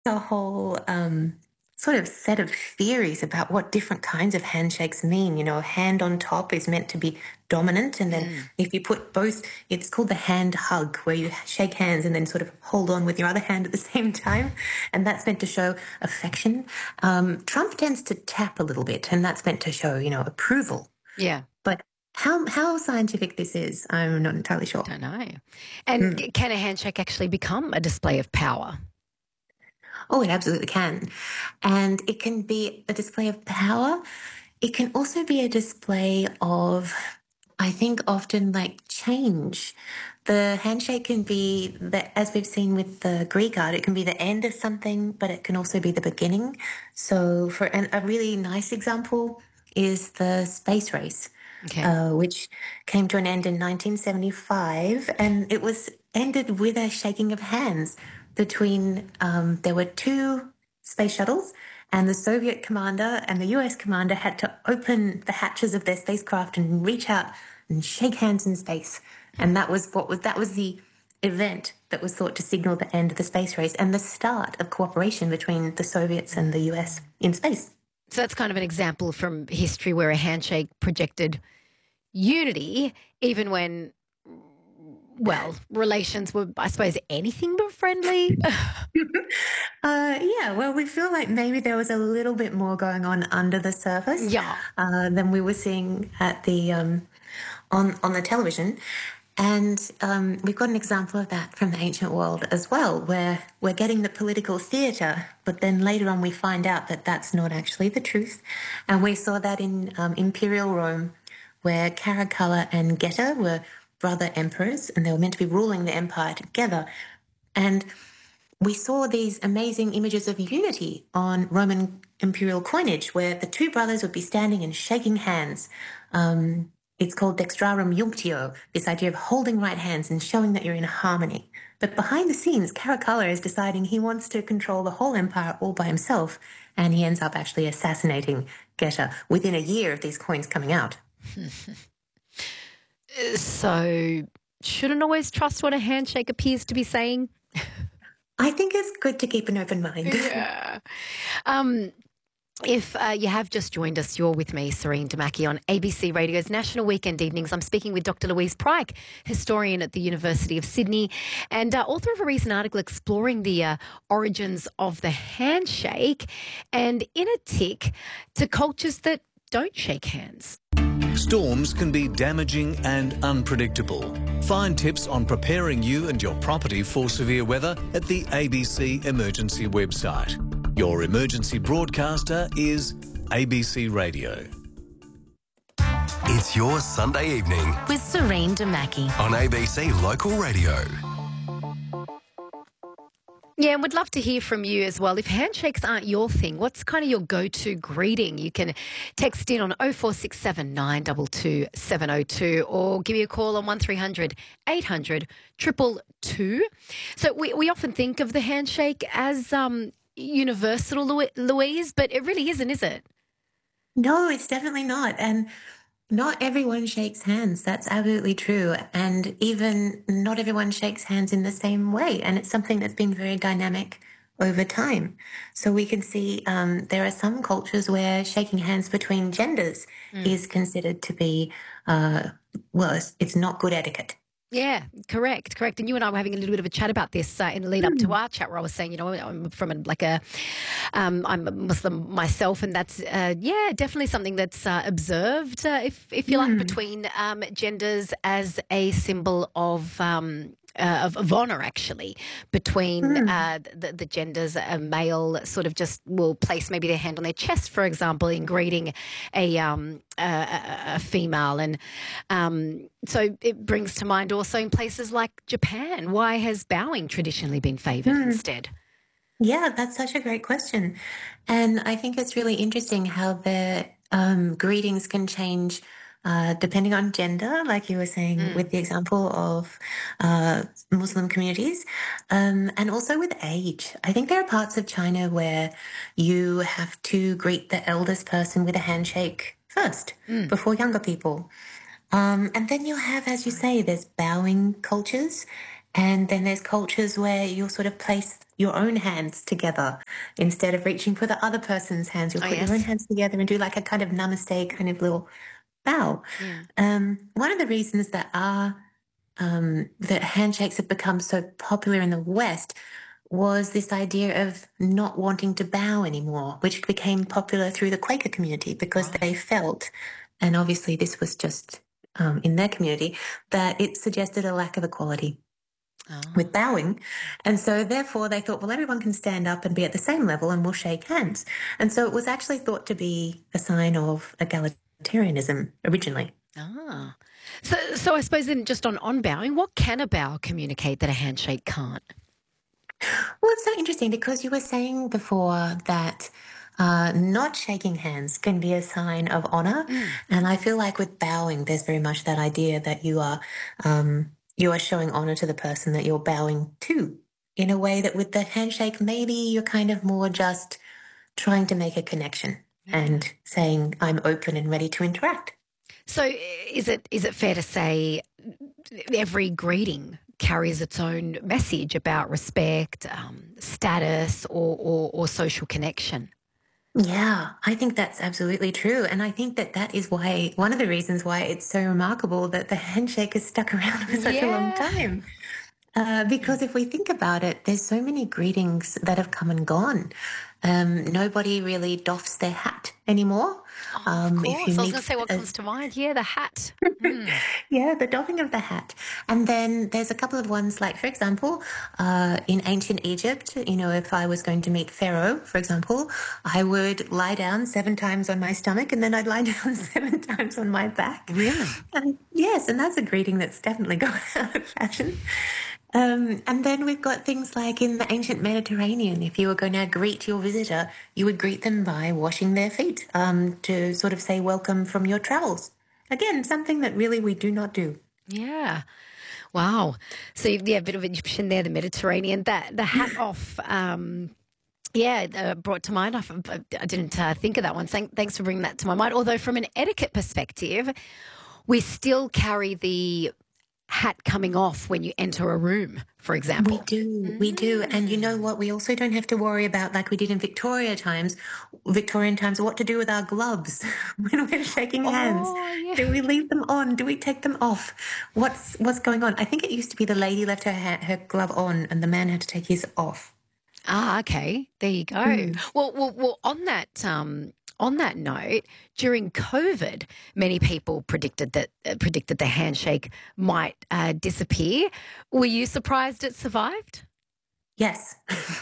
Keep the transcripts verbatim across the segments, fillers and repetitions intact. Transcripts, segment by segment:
a whole um, sort of set of theories about what different kinds of handshakes mean. You know, a hand on top is meant to be dominant, and then Mm. if you put both, it's called the hand hug, where you shake hands and then sort of hold on with your other hand at the same time, and that's meant to show affection. Um, Trump tends to tap a little bit, and that's meant to show, you know, approval. Yeah. But how how scientific this is, I'm not entirely sure. Don't know. And Mm. c- can a handshake actually become a display of power? Oh, it absolutely can. And it can be a display of power. It can also be a display of, I think, often like change. The handshake can be, the, as we've seen with the Greek art, it can be the end of something, but it can also be the beginning. So, for an, a really nice example is the space race, Okay. uh, which came to an end in nineteen seventy-five, and it was ended with a shaking of hands between, um, there were two space shuttles, and the Soviet commander and the U S commander had to open the hatches of their spacecraft and reach out and shake hands in space. And that was what was that was the event that was thought to signal the end of the space race and the start of cooperation between the Soviets and the U S in space. So that's kind of an example from history where a handshake projected unity, even when, well, relations were, I suppose, anything but friendly. Uh, yeah, well, we feel like maybe there was a little bit more going on under the surface Yeah. uh, than we were seeing at the um, on on the television, and um, we've got an example of that from the ancient world as well, where we're getting the political theatre, but then later on we find out that that's not actually the truth, and we saw that in um, Imperial Rome, where Caracalla and Geta were brother emperors, and they were meant to be ruling the empire together, and we saw these amazing images of unity on Roman imperial coinage where the two brothers would be standing and shaking hands. Um, it's called dextrarum junctio, this idea of holding right hands and showing that you're in harmony. But behind the scenes, Caracalla is deciding he wants to control the whole empire all by himself, and he ends up actually assassinating Geta within a year of these coins coming out. So shouldn't always trust what a handshake appears to be saying. I think it's good to keep an open mind. Yeah. Um, if uh, you have just joined us, you're with me, Serene Damaki, on A B C Radio's National Weekend Evenings. I'm speaking with Doctor Louise Pryke, historian at the University of Sydney and uh, author of a recent article exploring the uh, origins of the handshake and in a tick to cultures that don't shake hands. Storms can be damaging and unpredictable. Find tips on preparing you and your property for severe weather at the A B C Emergency website. Your emergency broadcaster is A B C Radio. It's your Sunday evening with Serene Damaki on A B C Local Radio. Yeah, and we'd love to hear from you as well. If handshakes aren't your thing, what's kind of your go-to greeting? You can text in on oh four six seven, nine two two, seven oh two or give me a call on one three hundred, eight hundred, two two two. So we, we often think of the handshake as um, universal, Louise, but it really isn't, is it? No, it's definitely not. And not everyone shakes hands. That's absolutely true. And even not everyone shakes hands in the same way. And it's something that's been very dynamic over time. So we can see um, there are some cultures where shaking hands between genders mm. is considered to be, uh, well, it's, it's not good etiquette. Yeah, correct, correct. And you and I were having a little bit of a chat about this uh, in the lead up to our chat, where I was saying, you know, I'm from a, like a, um, I'm a Muslim myself, and that's, uh, yeah, definitely something that's uh, observed, uh, if if you mm. like, between um, genders as a symbol of. Um, Uh, of, of honour, actually, between mm. uh, the, the genders. A male sort of just will place maybe their hand on their chest, for example, in greeting a um, a, a female, and um, so it brings to mind also in places like Japan. Why has bowing traditionally been favoured mm. instead? Yeah, that's such a great question, and I think it's really interesting how the um, greetings can change. Uh, depending on gender, like you were saying mm. with the example of uh, Muslim communities, um, and also with age. I think there are parts of China where you have to greet the eldest person with a handshake first mm. before younger people. Um, and then you'll have, as you say, there's bowing cultures. And then there's cultures where you'll sort of place your own hands together instead of reaching for the other person's hands. You'll Oh, put your own yes. hands together and do like a kind of namaste kind of little bow. Yeah. Um, one of the reasons that our um, that handshakes have become so popular in the West was this idea of not wanting to bow anymore, which became popular through the Quaker community because Right. they felt, and obviously this was just um, in their community, that it suggested a lack of equality Oh. with bowing. And so therefore they thought, well, everyone can stand up and be at the same level and we'll shake hands. And so it was actually thought to be a sign of egalitarianism originally. Ah. So, so I suppose then just on, on bowing, what can a bow communicate that a handshake can't? Well, it's so interesting because you were saying before that uh, not shaking hands can be a sign of honor. Mm. And I feel like with bowing, there's very much that idea that you are um, you are showing honor to the person that you're bowing to in a way that with the handshake, maybe you're kind of more just trying to make a connection and saying, I'm open and ready to interact. So is it is it fair to say every greeting carries its own message about respect, um, status, or, or, or social connection? Yeah, I think that's absolutely true. And I think that that is why, one of the reasons why it's so remarkable that the handshake has stuck around for such a long Yeah. time. Uh, because if we think about it, there's so many greetings that have come and gone. Um, nobody really doffs their hat anymore. Oh, Um, of if course. you I was meet going to say what a- comes to mind. Yeah, the hat. Mm. Yeah, the doffing of the hat. And then there's a couple of ones like, for example, uh, in ancient Egypt, you know, if I was going to meet Pharaoh, for example, I would lie down seven times on my stomach and then I'd lie down seven times on my back. Really? And yes, and that's a greeting that's definitely gone out of fashion. Um, and then we've got things like in the ancient Mediterranean, if you were going to greet your visitor, you would greet them by washing their feet um, to sort of say welcome from your travels. Again, something that really we do not do. Yeah. Wow. So yeah, a bit of Egyptian there, the Mediterranean. That the hat off. Um, yeah, uh, brought to mind. I, I didn't uh, think of that one. Thank, thanks for bringing that to my mind. Although from an etiquette perspective, we still carry the hat coming off when you enter a room, for example. We do, we do. And you know what? We also don't have to worry about, like we did in Victoria times, Victorian times, what to do with our gloves when we're shaking hands. Oh, yeah. Do we leave them on? Do we take them off? What's what's going on? I think it used to be the lady left her ha- her glove on and the man had to take his off. Ah, okay. There you go. Mm. Well, well, well. On that, um, on that note, during COVID, many people predicted that uh, predicted the handshake might uh, disappear. Were you surprised it survived? Yes.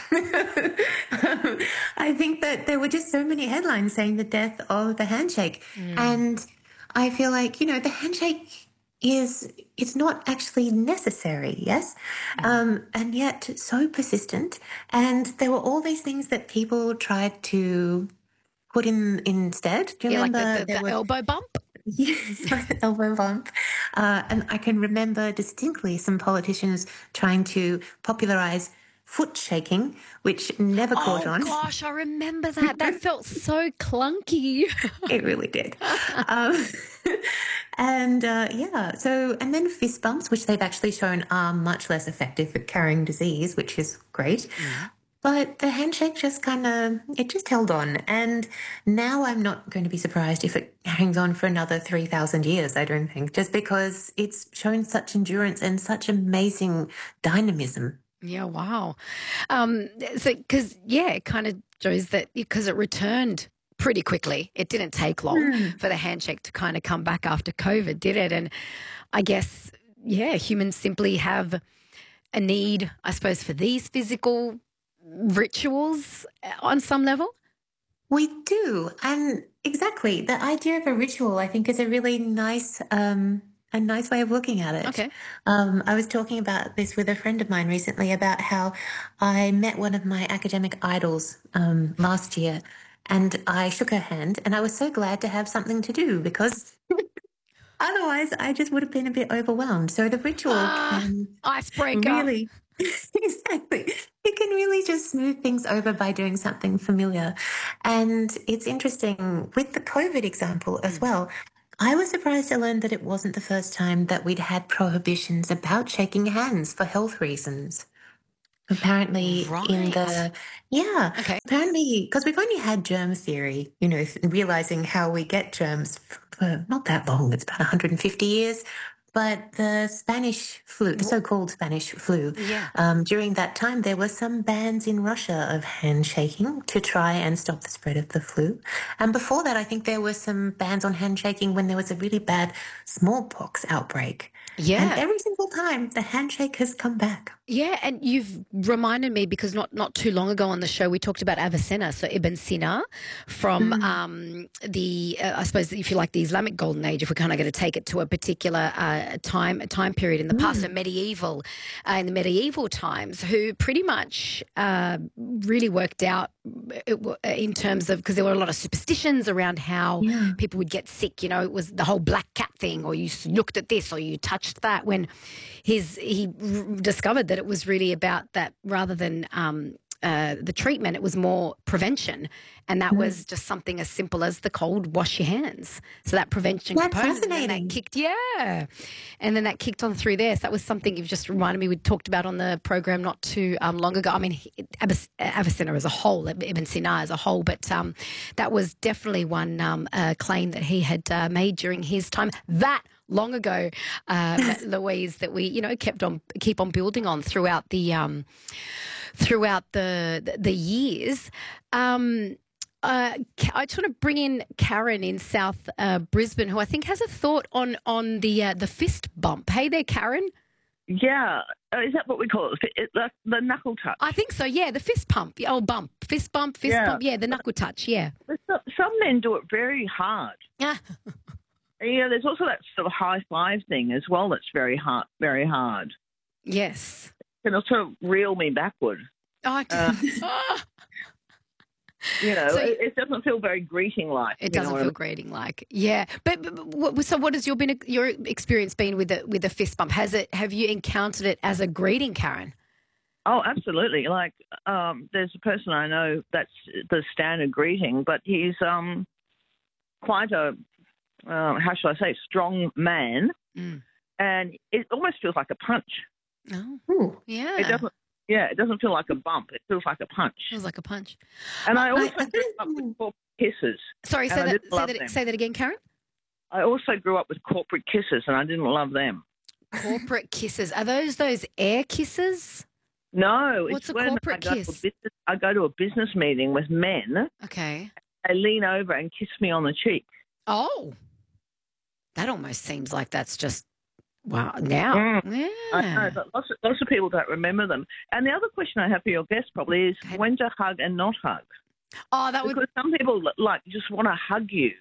I think that there were just so many headlines saying the death of the handshake. And I feel like, you know, the handshake is, it's not actually necessary, yes? Um, and yet so persistent. And there were all these things that people tried to put in instead. Do you Yeah, like remember? the, the, there the were- elbow bump. Yes, like the elbow bump. Uh, and I can remember distinctly some politicians trying to popularize foot shaking, which never caught Oh on. gosh, I remember that. That felt so clunky. It really did. um, and uh, yeah, so, and then fist bumps, which they've actually shown are much less effective at carrying disease, which is great. But the handshake just kind of, it just held on. And now I'm not going to be surprised if it hangs on for another three thousand years, I don't think, just because it's shown such endurance and such amazing dynamism. Yeah, wow. Um, so, because, yeah, it kind of shows that because it returned pretty quickly. It didn't take long for the handshake to kind of come back after COVID, did it? And I guess, yeah, humans simply have a need, I suppose, for these physical rituals on some level. We do. And exactly, the idea of a ritual, I think, is a really nice um, a nice way of looking at it. Okay. Um, I was talking about this with a friend of mine recently about how I met one of my academic idols um, last year and I shook her hand and I was so glad to have something to do because otherwise I just would have been a bit overwhelmed. So the ritual Ah, can icebreaker. really, exactly. It can really just smooth things over by doing something familiar. And it's interesting with the COVID example as well. I was surprised to learn that it wasn't the first time that we'd had prohibitions about shaking hands for health reasons. Apparently, in Right. the, yeah, Okay. apparently, because we've only had germ theory, you know, realizing how we get germs f- for not that long, it's about one hundred fifty years. But the Spanish flu, the so-called Spanish flu, Yeah. um, during that time, there were some bans in Russia of handshaking to try and stop the spread of the flu. And before that, I think there were some bans on handshaking when there was a really bad smallpox outbreak. And Yeah. every single time, the handshake has come back. Yeah, and you've reminded me because not not too long ago on the show we talked about Avicenna, so Ibn Sina, from Mm. um, the uh, I suppose if you like the Islamic Golden Age, if we're kind of going to take it to a particular uh, time a time period in the past, so medieval uh, in the medieval times, who pretty much uh, really worked out it, w- in terms of because there were a lot of superstitions around how Yeah. people would get sick. You know, it was the whole black cat thing, or you s- looked at this, or you touched that. When his he r- discovered that it was really about that rather than um, uh, the treatment, it was more prevention, and that was just something as simple as the cold wash your hands. So that prevention That's component, and then fascinating. that kicked, yeah, and then that kicked on through there. So that was something you've just reminded me. We talked about on the program not too um, long ago. I mean, he- Avic- Avicenna as a whole, Ibn Sina as a whole, but um, that was definitely one um, uh, claim that he had uh, made during his time. That long ago, um, Louise, that we you know kept on keep on building on throughout the um, throughout the the, the years. Um, uh, Ca- I just want to bring in Karen in South uh, Brisbane, who I think has a thought on on the uh, the fist bump. Hey there, Karen. Yeah, uh, is that what we call it? It the, the knuckle touch. I think so. Yeah, the fist pump. The old bump, fist bump, fist Yeah. bump. Yeah, the knuckle touch. Yeah. But so- Some men do it very hard. Yeah. And, you know, there's also that sort of high five thing as well that's very hard. Very hard. Yes. Can sort of reel me backward. Oh, I Uh, Ah. You know, So- it, it doesn't feel very greeting-like. It you know doesn't what I feel mean? greeting like, yeah. But, but, but what, so, what has your been your experience been with the with the fist bump? Has it have you encountered it as a greeting, Karen? Oh, absolutely. Like, um, there's a person I know that's the standard greeting, but he's um, quite a, uh, how should I say, strong man, Mm. and it almost feels like a punch. Oh, Ooh. yeah. It doesn't. Yeah, it doesn't feel like a bump. It feels like a punch. Feels like a punch. And I I- also I grew up with corporate kisses. Sorry, And say I that. didn't Say love that. them. Say that again, Karen. I also grew up with corporate kisses, and I didn't love them. Corporate kisses. Are those those air kisses? No, What's it's a when corporate I go, to a kiss? business, I go to a business meeting with men. Okay. They lean over and kiss me on the cheek. Oh, that almost seems like that's just wow. Now, Mm. I know, yeah. but lots of, lots of people don't remember them. And the other question I have for your guest probably is Okay. when to hug and not hug. Oh, that would. Because some people like just want to hug you.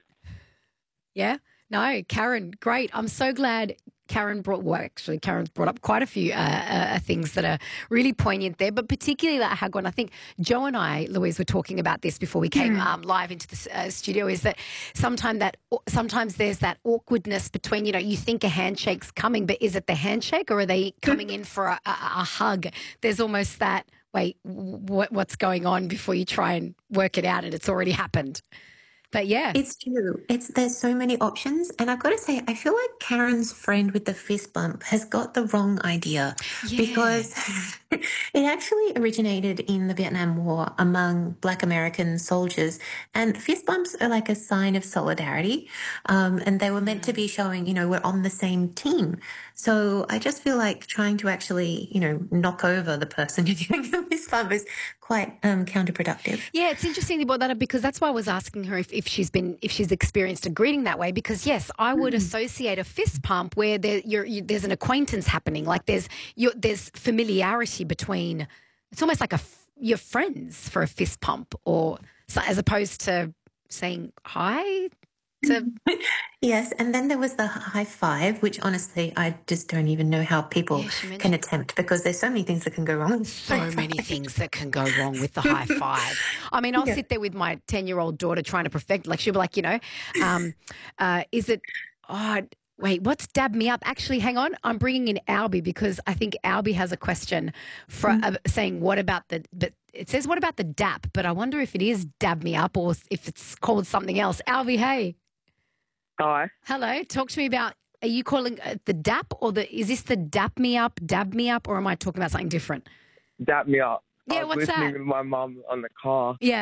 Yeah. No, Karen, great. I'm so glad Karen brought, well, actually, Karen's brought up quite a few uh, uh, things that are really poignant there, but particularly that hug one. I think Joe and I, Louise, were talking about this before we came um, live into the uh, studio, is that sometimes that sometimes there's that awkwardness between, you know, you think a handshake's coming, but is it the handshake or are they coming in for a, a, a hug? There's almost that, wait, what, what's going on before you try and work it out and it's already happened. But yeah. It's true. It's there's so many options, and I've got to say, I feel like Karen's friend with the fist bump has got the wrong idea Yeah. because it actually originated in the Vietnam War among Black American soldiers, and fist bumps are like a sign of solidarity, um, and they were meant to be showing, you know, we're on the same team. So I just feel like trying to actually, you know, knock over the person you're giving the fist bump is quite um, counterproductive. Yeah, it's interesting you brought that up because that's why I was asking her if, if she's been if she's experienced a greeting that way. Because yes, I would associate a fist pump where there you're, you, there's an acquaintance happening, like there's you're, there's familiarity between. It's almost like a f- you're friends for a fist pump, or so, as opposed to saying hi. To, Yes, and then there was the high five, which honestly, I just don't even know how people Yeah, she mentioned- can attempt because there's so many things that can go wrong. so many things that can go wrong with the high five. I mean, I'll Yeah. sit there with my ten-year-old daughter trying to perfect. Like she'll be like, you know, um, uh, is it? Oh, wait, what's dab me up? Actually, hang on, I'm bringing in Albie because I think Albie has a question for uh, saying what about the? But it says what about the dap? But I wonder if it is dab me up or if it's called something else. Albie, hey. Hi. Hello. Talk to me about, are you calling uh, the D A P or the, is this the Dap Me Up, Dab Me Up, or am I talking about something different? Dap me up. Yeah, I was what's listening that? with my mum on the car. Yeah.